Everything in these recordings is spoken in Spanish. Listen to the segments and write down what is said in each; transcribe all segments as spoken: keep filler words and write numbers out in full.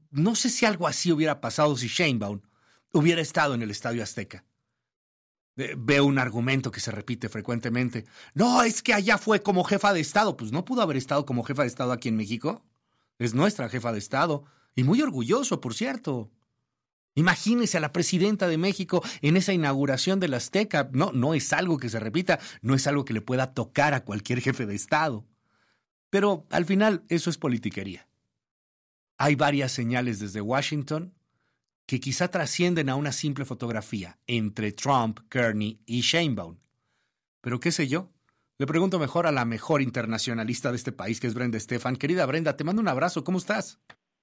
no sé si algo así hubiera pasado si Sheinbaum hubiera estado en el Estadio Azteca. Veo un argumento que se repite frecuentemente. No, es que allá fue como jefa de Estado. Pues no pudo haber estado como jefa de Estado aquí en México. Es nuestra jefa de Estado. Y muy orgulloso, por cierto. Imagínese a la presidenta de México en esa inauguración del Azteca. No, no es algo que se repita. No es algo que le pueda tocar a cualquier jefe de Estado. Pero al final eso es politiquería. Hay varias señales desde Washington que quizá trascienden a una simple fotografía entre Trump, Kearney y Sheinbaum. Pero qué sé yo, le pregunto mejor a la mejor internacionalista de este país, que es Brenda Estefan. Querida Brenda, te mando un abrazo, ¿cómo estás?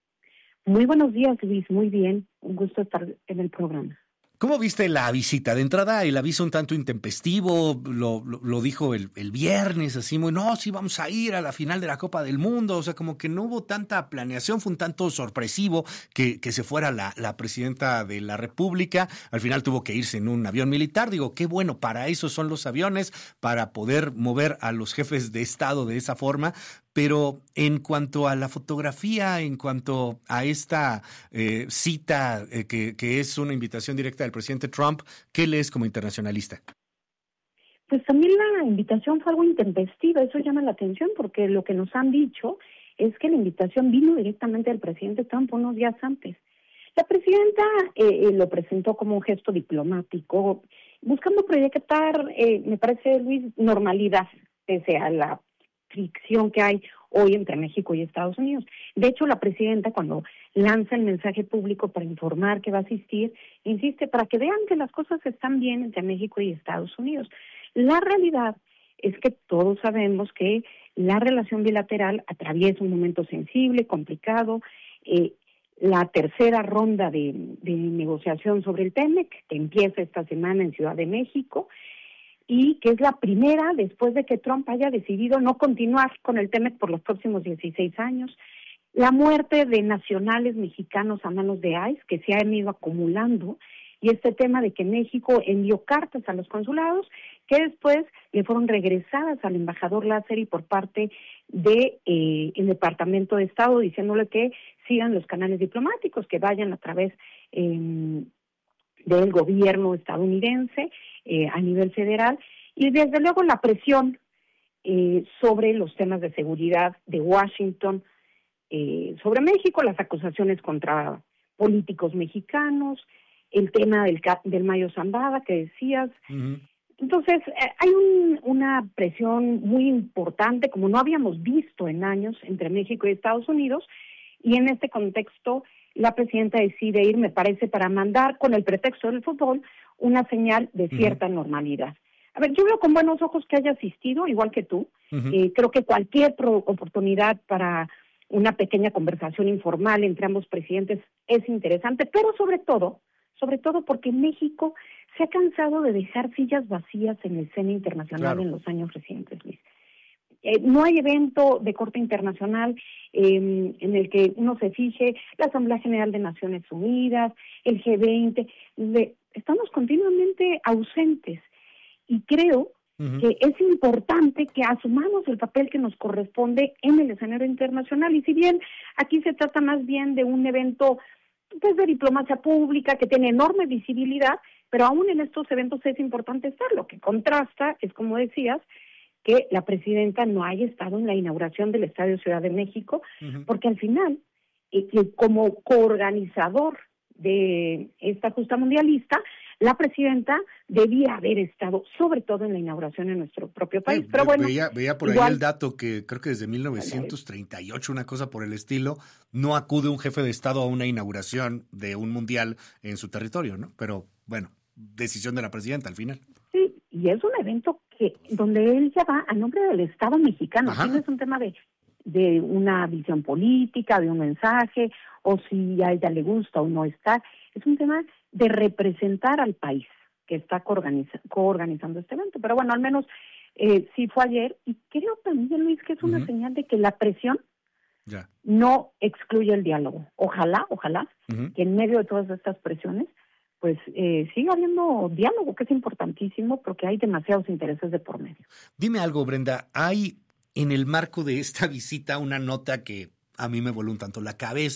Muy buenos días, Luis, muy bien, un gusto estar en el programa. ¿Cómo viste la visita? De entrada, el aviso un tanto intempestivo, lo, lo, lo dijo el, el viernes, así muy, no, sí vamos a ir a la final de la Copa del Mundo, o sea, como que no hubo tanta planeación, fue un tanto sorpresivo que, que se fuera la, la presidenta de la República, al final tuvo que irse en un avión militar, digo, qué bueno, para eso son los aviones, para poder mover a los jefes de Estado de esa forma. Pero en cuanto a la fotografía, en cuanto a esta eh, cita eh, que, que es una invitación directa del presidente Trump, ¿qué lees como internacionalista? Pues también la invitación fue algo intempestiva, eso llama la atención porque lo que nos han dicho es que la invitación vino directamente del presidente Trump unos días antes. La presidenta eh, lo presentó como un gesto diplomático, buscando proyectar, eh, me parece, Luis, normalidad, pese a la fricción que hay hoy entre México y Estados Unidos. De hecho, la presidenta, cuando lanza el mensaje público para informar que va a asistir, insiste para que vean que las cosas están bien entre México y Estados Unidos. La realidad es que todos sabemos que la relación bilateral atraviesa un momento sensible, complicado. Eh, la tercera ronda de, de negociación sobre el TEMEC, que empieza esta semana en Ciudad de México, y que es la primera después de que Trump haya decidido no continuar con el TEMEC por los próximos dieciséis años, la muerte de nacionales mexicanos a manos de ICE, que se han ido acumulando, y este tema de que México envió cartas a los consulados, que después le fueron regresadas al embajador Lázari por parte de eh, el Departamento de Estado, diciéndole que sigan los canales diplomáticos, que vayan a través eh, del gobierno estadounidense, Eh, a nivel federal, y desde luego la presión eh, sobre los temas de seguridad de Washington, eh, sobre México, las acusaciones contra políticos mexicanos, el tema del, del Mayo Zambada que decías. Uh-huh. Entonces, eh, hay un, una presión muy importante, como no habíamos visto en años, entre México y Estados Unidos, y en este contexto la presidenta decide ir, me parece, para mandar, con el pretexto del fútbol, una señal de cierta uh-huh. normalidad. A ver, yo veo con buenos ojos que haya asistido, igual que tú. Uh-huh. Eh, creo que cualquier pro- oportunidad para una pequeña conversación informal entre ambos presidentes es interesante, pero sobre todo, sobre todo porque México se ha cansado de dejar sillas vacías en la escena internacional claro. en los años recientes, Luis. Eh, no hay evento de corte internacional eh, en el que uno se fije, la Asamblea General de Naciones Unidas, el G veinte, de, estamos continuamente ausentes y creo uh-huh. que es importante que asumamos el papel que nos corresponde en el escenario internacional, y si bien aquí se trata más bien de un evento pues, de diplomacia pública que tiene enorme visibilidad, pero aún en estos eventos es importante estar. Lo que contrasta es, como decías, que la presidenta no haya estado en la inauguración del Estadio Ciudad de México, uh-huh. porque al final, eh, como coorganizador de esta justa mundialista, la presidenta debía haber estado, sobre todo en la inauguración en nuestro propio país. Eh, Pero bueno, veía, veía por igual, ahí el dato que creo que desde mil novecientos treinta y ocho, una cosa por el estilo, no acude un jefe de Estado a una inauguración de un mundial en su territorio, ¿no? Pero bueno, decisión de la presidenta al final. Sí, y es un evento que donde él ya va a nombre del Estado mexicano. Ajá. Aquí no es un tema de, de una visión política, de un mensaje, o si a ella le gusta o no está. Es un tema de representar al país que está coorganiza, coorganizando este evento. Pero bueno, al menos eh, sí fue ayer, y creo también, Luis, que es una uh-huh. señal de que la presión ya. no excluye el diálogo. Ojalá, ojalá, uh-huh. que en medio de todas estas presiones pues eh, sigue habiendo diálogo, que es importantísimo porque hay demasiados intereses de por medio. Dime algo, Brenda, hay en el marco de esta visita una nota que a mí me voló un tanto la cabeza.